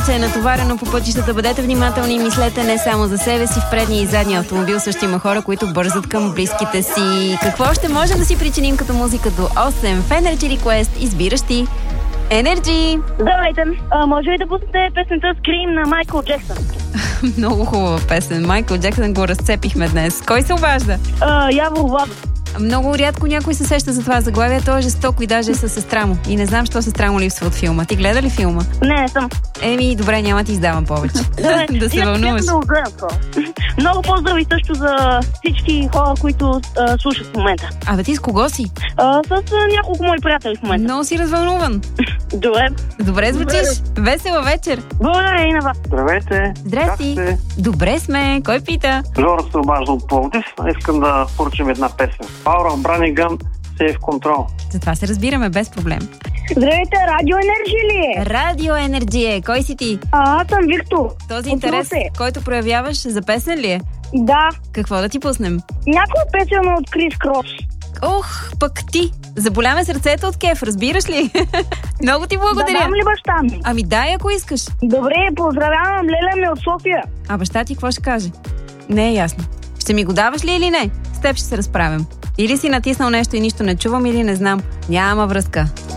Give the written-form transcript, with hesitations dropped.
Слънце е натоварено по пътищата. Бъдете внимателни и мислете не само за себе си. В предния и задния автомобил също има хора, които бързат към близките си. Какво ще можем да си причиним като музика до 8? В Energy Request избираш ти. Energy! Здравейте! Може ли да пуснете песента Scream на Майкъл Джексън? Много хубава песен. Майкъл Джексън го разцепихме днес. Кой се обажда? Явор Влад. Много рядко някой се сеща за това заглавие. Той е жестоко и даже е със сестра му. И не знам, що сестра му липсва от филма. Ти гледа ли филма? Не съм. Добре, няма ти издавам повече. Да се вълнуваш. Много поздрави също за всички хора, които слушат в момента. Абе ти с кого си? С няколко мои приятели в момента. Много си развълнуван. Добре звучиш. Весела вечер. Благодаря и на вас. Здравейте. Здрасти. Добре сме. Кой пита? Жора се обажда от Пловдив. Искам да поръчам една песен. Power of Brannigan, Safe Control. За това се разбираме без проблем. Здравейте, Радио Енерджи ли е? Радио Енерджи е. Кой си ти? Аз съм Виктор. Този интерес, който проявяваш, за песен ли е? Да. Какво да ти пуснем? Някоя песен от Крис Крос. Ох, пък ти. Заболяме сърцето от кеф, разбираш ли? Много ти благодаря. Да дам ли баща ми? Ами дай, ако искаш. Добре, поздравявам Леля ми от София. А баща ти какво ще каже? Не е ясно. Ще ми го даваш ли или не? С теб ще се разправям. Или си натиснал нещо и нищо не чувам, или не знам. Няма връзка.